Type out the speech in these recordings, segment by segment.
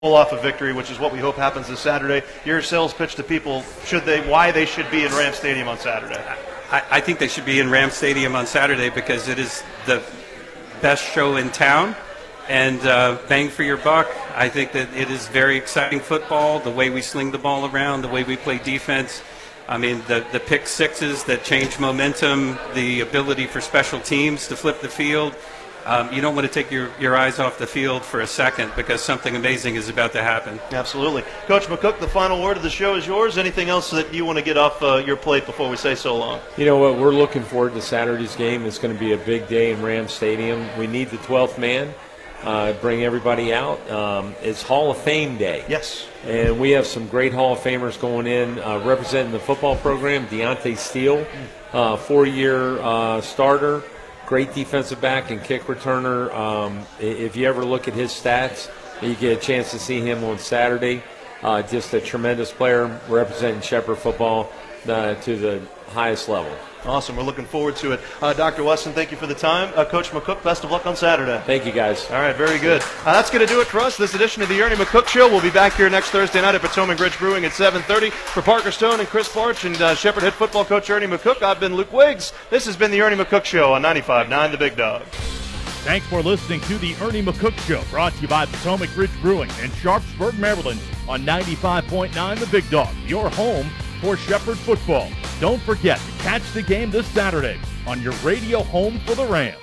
pull off a victory, which is what we hope happens this Saturday. Your sales pitch to people, why they should be in Ram Stadium on Saturday. I think they should be in Ram Stadium on Saturday because it is the best show in town, and bang for your buck. I think that it is very exciting football, the way we sling the ball around, the way we play defense. I mean, the pick sixes that change momentum, the ability for special teams to flip the field. You don't want to take your eyes off the field for a second because something amazing is about to happen. Absolutely. Coach McCook, the final word of the show is yours. Anything else that you want to get off your plate before we say so long? You know what? We're looking forward to Saturday's game. It's going to be a big day in Ram Stadium. We need the 12th man. Bring everybody out. It's Hall of Fame Day. Yes. And we have some great Hall of Famers going in representing the football program. Deontay Steele, 4-year starter. Great defensive back and kick returner. If you ever look at his stats, you get a chance to see him on Saturday. Just a tremendous player representing Shepherd football to the highest level. Awesome. We're looking forward to it. Dr. Weston, thank you for the time. Coach McCook, best of luck on Saturday. Thank you, guys. All right, very good. That's going to do it for us, this edition of the Ernie McCook Show. We'll be back here next Thursday night at Potomac Ridge Brewing at 7:30. For Parker Stone and Chris Barch and Shepherd head football coach Ernie McCook, I've been Luke Wiggs. This has been the Ernie McCook Show on 95.9 The Big Dog. Thanks for listening to the Ernie McCook Show, brought to you by Potomac Ridge Brewing in Sharpsburg, Maryland, on 95.9 The Big Dog, your home for Shepherd football. Don't forget to catch the game this Saturday on your radio home for the Rams.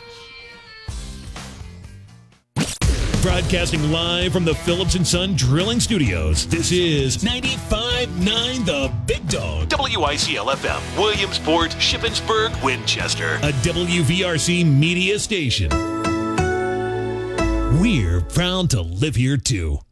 Broadcasting live from the Phillips & Son Drilling Studios, this is 95.9 The Big Dog. WICL-FM, Williamsport, Shippensburg, Winchester. A WVRC media station. We're proud to live here, too.